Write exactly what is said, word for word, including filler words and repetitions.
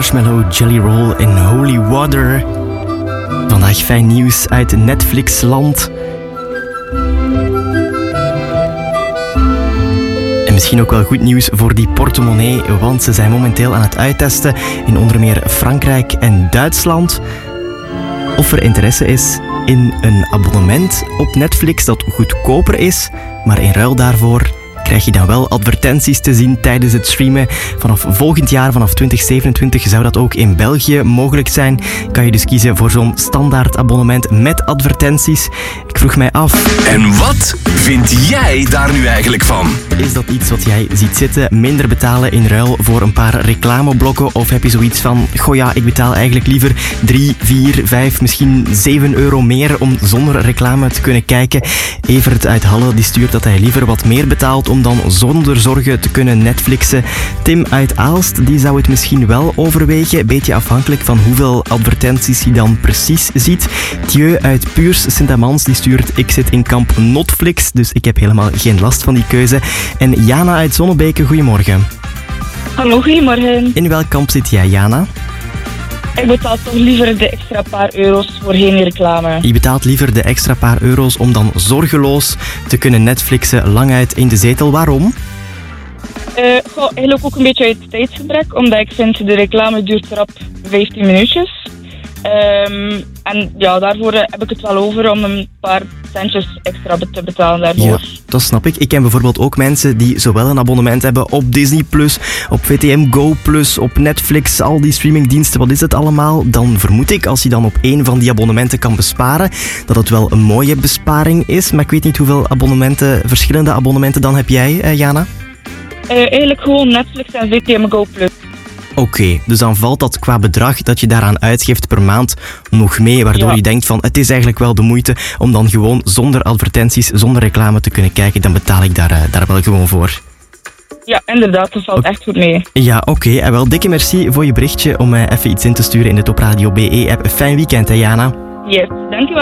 Marshmallow Jelly Roll in Holy Water. Vandaag fijn nieuws uit Netflix-land. En misschien ook wel goed nieuws voor die portemonnee, want ze zijn momenteel aan het uittesten in onder meer Frankrijk en Duitsland of er interesse is in een abonnement op Netflix dat goedkoper is, maar in ruil daarvoor krijg je dan wel advertenties te zien tijdens het streamen. Vanaf volgend jaar, vanaf twintig zevenentwintig, zou dat ook in België mogelijk zijn. Kan je dus kiezen voor zo'n standaard abonnement met advertenties. Ik vroeg mij af... En wat vind jij daar nu eigenlijk van? Is dat iets wat jij ziet zitten? Minder betalen in ruil voor een paar reclameblokken? Of heb je zoiets van, goh ja, ik betaal eigenlijk liever drie, vier, vijf, misschien zeven euro meer om zonder reclame te kunnen kijken? Evert uit Halle die stuurt dat hij liever wat meer betaalt om dan zonder zorgen te kunnen Netflixen. Tim uit Aalst die zou het misschien wel overwegen, een beetje afhankelijk van hoeveel advertenties hij dan precies ziet. Thieu uit Puurs Sint-Amans die stuurt, ik zit in kamp Notflix, dus ik heb helemaal geen last van die keuze. En Jana uit Zonnebeke, goedemorgen. Hallo, goedemorgen. In welk kamp zit jij, Jana? Ik betaal toch liever de extra paar euro's voor geen reclame. Je betaalt liever de extra paar euro's om dan zorgeloos te kunnen Netflixen lang uit in de zetel. Waarom? Uh, goh, eigenlijk ook een beetje uit tijdsgebrek, omdat ik vind de reclame duurt rap vijftien minuutjes. Um, en ja, daarvoor heb ik het wel over om een paar centjes extra te betalen daarvoor. Ja, dat snap ik. Ik ken bijvoorbeeld ook mensen die zowel een abonnement hebben op Disney plus, op V T M Go plus, op Netflix, al die streamingdiensten, wat is het allemaal? Dan vermoed ik, als je dan op één van die abonnementen kan besparen, dat het wel een mooie besparing is. Maar ik weet niet hoeveel abonnementen, verschillende abonnementen dan heb jij, eh, Jana? Uh, eigenlijk gewoon Netflix en V T M Go plus. Oké, okay, dus dan valt dat qua bedrag dat je daaraan uitgeeft per maand nog mee, waardoor ja. je denkt van het is eigenlijk wel de moeite om dan gewoon zonder advertenties, zonder reclame te kunnen kijken, dan betaal ik daar, uh, daar wel gewoon voor. Ja, inderdaad, dat valt okay. echt goed mee. Ja, oké. Okay. En wel, dikke merci voor je berichtje om uh, even iets in te sturen in de Top Radio B E-app. Fijn weekend, hè Jana? Yes, dankjewel.